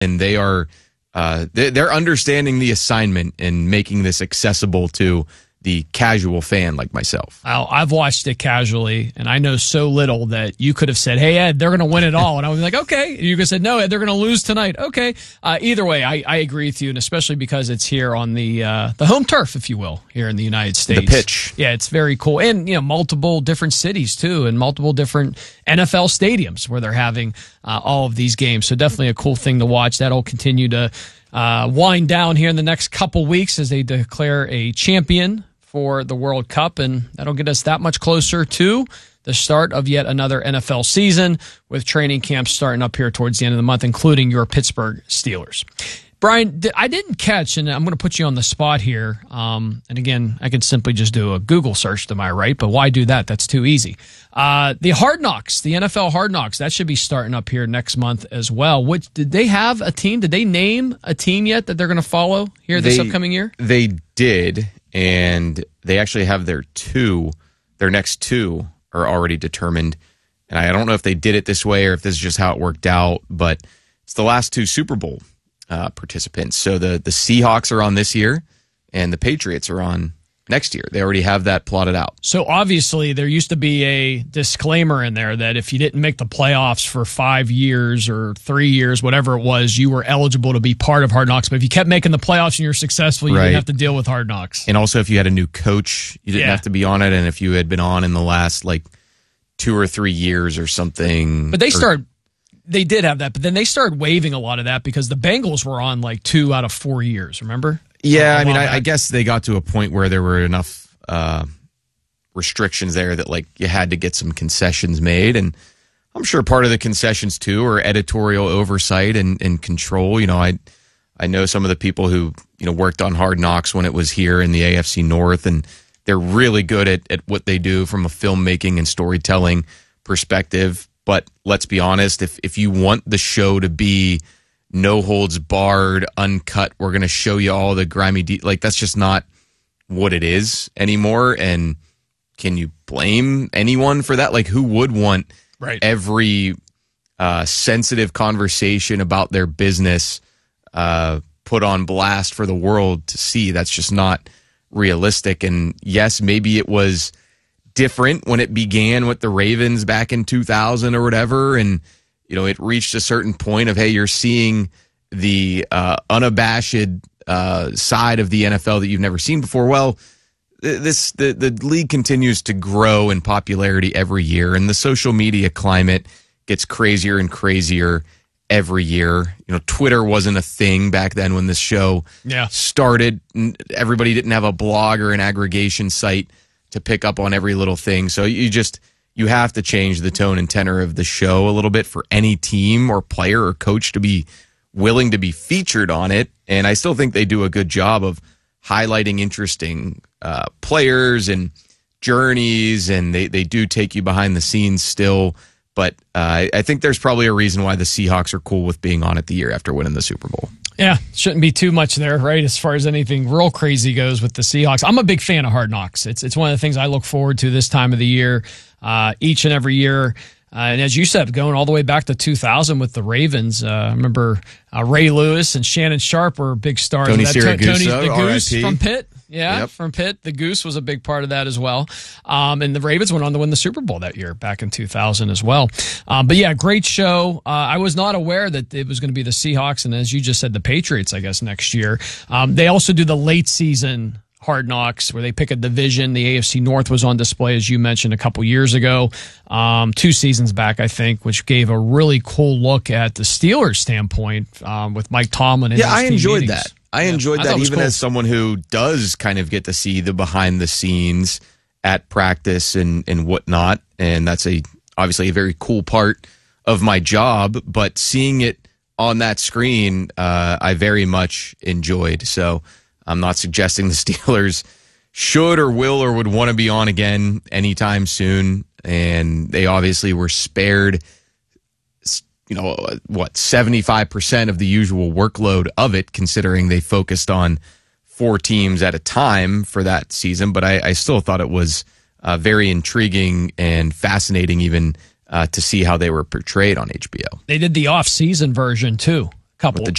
and they are they're understanding the assignment and making this accessible to the casual fan like myself. I've watched it casually, and I know so little that you could have said, hey, Ed, they're going to win it all. And I was like, okay. And you could have said, no, Ed, they're going to lose tonight. Okay. Either way, I agree with you, and especially because it's here on the home turf, if you will, here in the United States. The pitch. Yeah, it's very cool. And, multiple different cities, too, and multiple different NFL stadiums where they're having all of these games. So definitely a cool thing to watch. That'll continue to wind down here in the next couple weeks as they declare a champion for the World Cup, and that'll get us that much closer to the start of yet another NFL season, with training camps starting up here towards the end of the month, including your Pittsburgh Steelers. Brian, I didn't catch, and I'm going to put you on the spot here, and again, I could simply just do a Google search to my right, but why do that? That's too easy. The Hard Knocks, the NFL Hard Knocks, that should be starting up here next month as well. Did they have a team? Did they name a team yet that they're going to follow here this upcoming year? They did. And they actually have their next two are already determined. And I don't know if they did it this way or if this is just how it worked out, but it's the last two Super Bowl participants. So the Seahawks are on this year, and the Patriots are on next year. They already have that plotted out. So obviously there used to be a disclaimer in there that if you didn't make the playoffs for 5 years or 3 years, whatever it was, you were eligible to be part of Hard Knocks. But if you kept making the playoffs and you were successful, you didn't have to deal with Hard Knocks. And also if you had a new coach, you didn't have to be on it. And if you had been on in the last 2 or 3 years or something. But they did have that, but then they started waiving a lot of that because the Bengals were on 2 out of 4 years, remember? Yeah, I mean, I guess they got to a point where there were enough restrictions there that you had to get some concessions made, and I'm sure part of the concessions too are editorial oversight and control. I know some of the people who worked on Hard Knocks when it was here in the AFC North, and they're really good at what they do from a filmmaking and storytelling perspective. But let's be honest, if you want the show to be no holds barred, uncut, we're going to show you all the grimy that's just not what it is anymore. And can you blame anyone for that? Who would want every sensitive conversation about their business put on blast for the world to see? That's just not realistic. And yes, maybe it was different when it began with the Ravens back in 2000 or whatever, and it reached a certain point of, hey, you're seeing the unabashed side of the NFL that you've never seen before. Well, the league continues to grow in popularity every year, and the social media climate gets crazier and crazier every year. Twitter wasn't a thing back then when this show started. Everybody didn't have a blog or an aggregation site to pick up on every little thing. So you have to change the tone and tenor of the show a little bit for any team or player or coach to be willing to be featured on it. And I still think they do a good job of highlighting interesting players and journeys, and they do take you behind the scenes still. But I think there's probably a reason why the Seahawks are cool with being on it the year after winning the Super Bowl. Yeah, shouldn't be too much there, right, as far as anything real crazy goes with the Seahawks. I'm a big fan of Hard Knocks. It's one of the things I look forward to this time of the year, each and every year. And as you said, going all the way back to 2000 with the Ravens, I remember Ray Lewis and Shannon Sharp were big stars. Tony Siragusa, Tony the Goose RIP. from Pitt. Yeah, from Pitt. The Goose was a big part of that as well. And the Ravens went on to win the Super Bowl that year, back in 2000 as well. But yeah, great show. I was not aware that it was going to be the Seahawks, and as you just said, the Patriots, I guess, next year. They also do the late season Hard Knocks, where they pick a division. The AFC North was on display, as you mentioned, a couple years ago, 2 seasons back, I think, which gave a really cool look at the Steelers' standpoint with Mike Tomlin. Yeah, I enjoyed that. I enjoyed that even cool. as someone who does kind of get to see the behind the scenes at practice and whatnot. And that's obviously a very cool part of my job, but seeing it on that screen, I very much enjoyed. So I'm not suggesting the Steelers should or will or would want to be on again anytime soon. And they obviously were spared 75% of the usual workload of it, considering they focused on 4 teams at a time for that season. But I still thought it was very intriguing and fascinating even to see how they were portrayed on HBO. They did the off-season version, too, couple. With the